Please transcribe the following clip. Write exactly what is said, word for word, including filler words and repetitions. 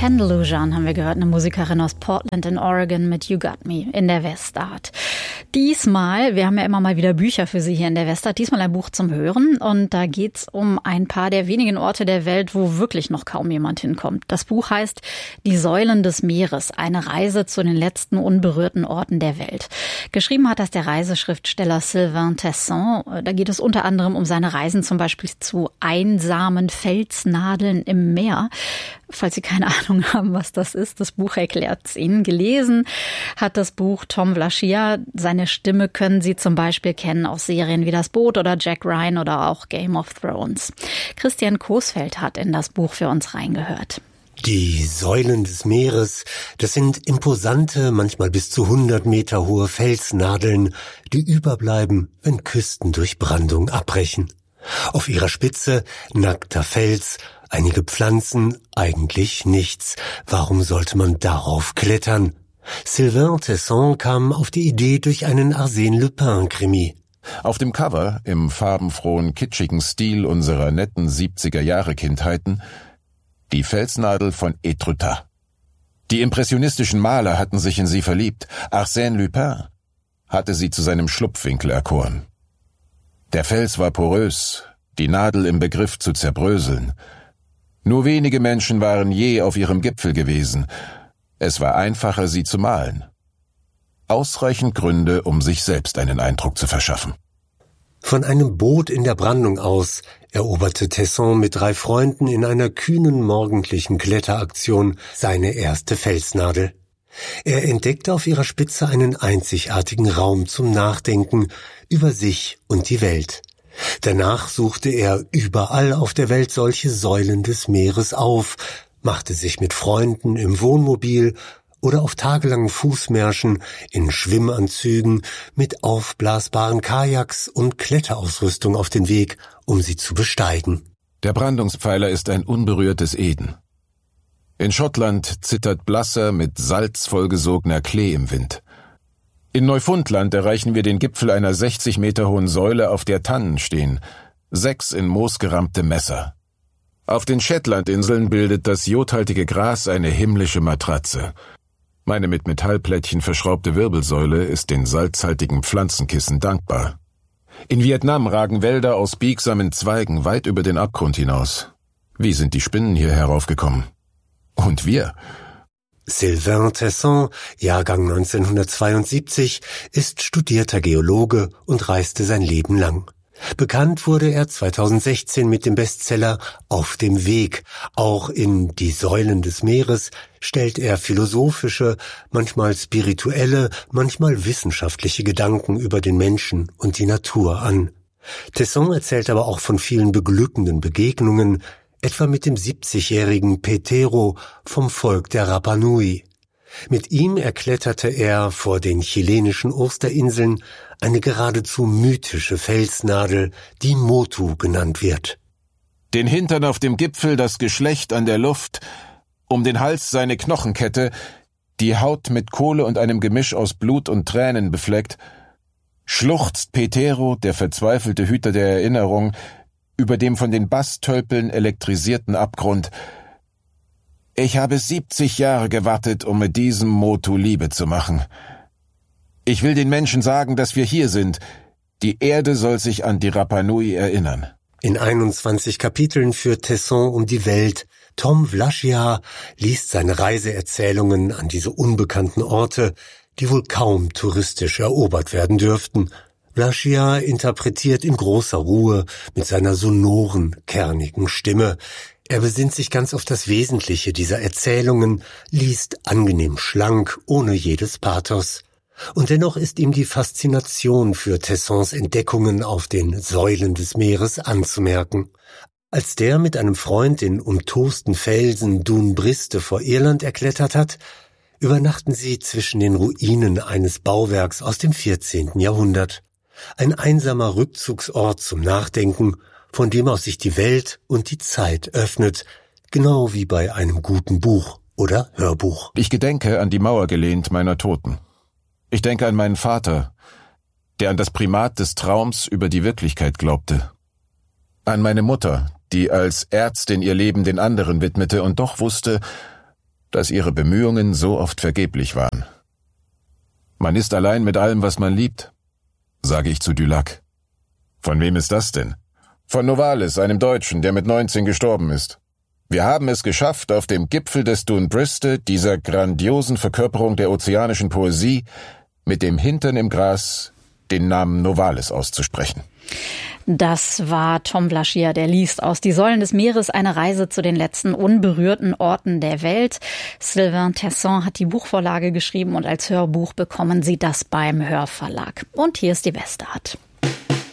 Ken Lujan haben wir gehört, eine Musikerin aus Portland in Oregon mit You Got Me in der Westart. Diesmal, wir haben ja immer mal wieder Bücher für Sie hier in der Westart, diesmal ein Buch zum Hören und da geht's um ein paar der wenigen Orte der Welt, wo wirklich noch kaum jemand hinkommt. Das Buch heißt Die Säulen des Meeres, eine Reise zu den letzten unberührten Orten der Welt. Geschrieben hat das der Reiseschriftsteller Sylvain Tesson. Da geht es unter anderem um seine Reisen zum Beispiel zu einsamen Felsnadeln im Meer. Falls Sie keine Ahnung haben, was das ist, das Buch erklärt es Ihnen. Gelesen hat das Buch Tom Vlachia. Seine Stimme können Sie zum Beispiel kennen aus Serien wie Das Boot oder Jack Ryan oder auch Game of Thrones. Christian Coesfeld hat in das Buch für uns reingehört. Die Säulen des Meeres, das sind imposante, manchmal bis zu hundert Meter hohe Felsnadeln, die überbleiben, wenn Küsten durch Brandung abbrechen. Auf ihrer Spitze nackter Fels, einige Pflanzen, eigentlich nichts. Warum sollte man darauf klettern? Sylvain Tesson kam auf die Idee durch einen Arsène Lupin-Krimi. Auf dem Cover, im farbenfrohen, kitschigen Stil unserer netten siebziger-Jahre-Kindheiten, die Felsnadel von Étretat. Die impressionistischen Maler hatten sich in sie verliebt. Arsène Lupin hatte sie zu seinem Schlupfwinkel erkoren. Der Fels war porös, die Nadel im Begriff zu zerbröseln. Nur wenige Menschen waren je auf ihrem Gipfel gewesen. Es war einfacher, sie zu malen. Ausreichend Gründe, um sich selbst einen Eindruck zu verschaffen. Von einem Boot in der Brandung aus eroberte Tesson mit drei Freunden in einer kühnen morgendlichen Kletteraktion seine erste Felsnadel. Er entdeckte auf ihrer Spitze einen einzigartigen Raum zum Nachdenken über sich und die Welt. Danach suchte er überall auf der Welt solche Säulen des Meeres auf, machte sich mit Freunden im Wohnmobil oder auf tagelangen Fußmärschen in Schwimmanzügen mit aufblasbaren Kajaks und Kletterausrüstung auf den Weg, um sie zu besteigen. Der Brandungspfeiler ist ein unberührtes Eden. In Schottland zittert blasser, mit Salz vollgesogener Klee im Wind. In Neufundland erreichen wir den Gipfel einer sechzig Meter hohen Säule, auf der Tannen stehen, sechs in Moos gerammte Messer. Auf den Shetlandinseln bildet das jodhaltige Gras eine himmlische Matratze. Meine mit Metallplättchen verschraubte Wirbelsäule ist den salzhaltigen Pflanzenkissen dankbar. In Vietnam ragen Wälder aus biegsamen Zweigen weit über den Abgrund hinaus. Wie sind die Spinnen hier heraufgekommen? Und wir? Sylvain Tesson, Jahrgang neunzehnhundertzweiundsiebzig, ist studierter Geologe und reiste sein Leben lang. Bekannt wurde er zweitausendsechzehn mit dem Bestseller Auf dem Weg. Auch in Die Säulen des Meeres stellt er philosophische, manchmal spirituelle, manchmal wissenschaftliche Gedanken über den Menschen und die Natur an. Tesson erzählt aber auch von vielen beglückenden Begegnungen, etwa mit dem siebzigjährigen Petero vom Volk der Rapa Nui. Mit ihm erkletterte er vor den chilenischen Osterinseln eine geradezu mythische Felsnadel, die Motu genannt wird. Den Hintern auf dem Gipfel, das Geschlecht an der Luft, um den Hals seine Knochenkette, die Haut mit Kohle und einem Gemisch aus Blut und Tränen befleckt, schluchzt Petero, der verzweifelte Hüter der Erinnerung, über dem von den Basstölpeln elektrisierten Abgrund. Ich habe siebzig Jahre gewartet, um mit diesem Motu Liebe zu machen. Ich will den Menschen sagen, dass wir hier sind. Die Erde soll sich an die Rapa Nui erinnern. In einundzwanzig Kapiteln führt Tesson um die Welt. Tom Vlachia liest seine Reiseerzählungen an diese unbekannten Orte, die wohl kaum touristisch erobert werden dürften. Vlachia interpretiert in großer Ruhe mit seiner sonoren, kernigen Stimme. Er besinnt sich ganz auf das Wesentliche dieser Erzählungen, liest angenehm schlank, ohne jedes Pathos. Und dennoch ist ihm die Faszination für Tessons Entdeckungen auf den Säulen des Meeres anzumerken. Als der mit einem Freund den umtosten Felsen Dun Briste vor Irland erklettert hat, übernachten sie zwischen den Ruinen eines Bauwerks aus dem vierzehnten Jahrhundert. Ein einsamer Rückzugsort zum Nachdenken, von dem aus sich die Welt und die Zeit öffnet, genau wie bei einem guten Buch oder Hörbuch. Ich gedenke an die Mauer gelehnt meiner Toten. Ich denke an meinen Vater, der an das Primat des Traums über die Wirklichkeit glaubte. An meine Mutter, die als Ärztin ihr Leben den anderen widmete und doch wusste, dass ihre Bemühungen so oft vergeblich waren. Man ist allein mit allem, was man liebt, sage ich zu Dulac. Von wem ist das denn? Von Novalis, einem Deutschen, der mit neunzehn gestorben ist. Wir haben es geschafft, auf dem Gipfel des Dun Briste, dieser grandiosen Verkörperung der ozeanischen Poesie, mit dem Hintern im Gras den Namen Novalis auszusprechen. Das war Tom Vlachia, der liest aus Die Säulen des Meeres, eine Reise zu den letzten unberührten Orten der Welt. Sylvain Tesson hat die Buchvorlage geschrieben und als Hörbuch bekommen Sie das beim Hörverlag. Und hier ist die Westart.